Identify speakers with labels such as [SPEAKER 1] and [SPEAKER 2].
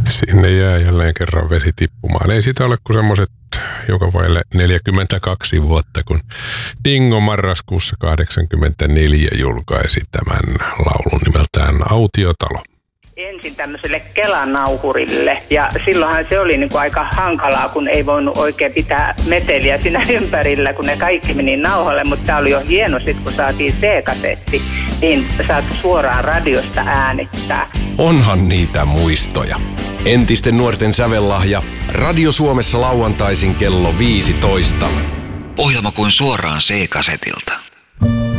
[SPEAKER 1] Sinne jää jälleen kerran vesi tippumaan. Ei sitä ole kuin semmoiset joka vaille 42 vuotta, kun Dingo marraskuussa 1984 julkaisi tämän laulun nimeltään Autiotalo.
[SPEAKER 2] Ensin tämmöiselle Kelanauhurille, ja silloinhan se oli niinku aika hankalaa, kun ei voinut oikein pitää meteliä siinä ympärillä, kun ne kaikki meni nauhalle, mutta tämä oli jo hieno sit, kun saatiin C-kasetti, niin saat suoraan radiosta äänittää.
[SPEAKER 3] Onhan niitä muistoja. Entisten nuorten sävellahja, Radio Suomessa lauantaisin kello 15.
[SPEAKER 4] Ohjelma kuin suoraan C-kasetilta.